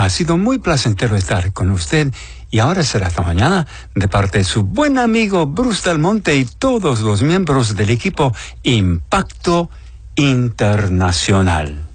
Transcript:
Ha sido muy placentero estar con usted y ahora será hasta mañana de parte de su buen amigo Bruce Del Monte y todos los miembros del equipo Impacto Internacional.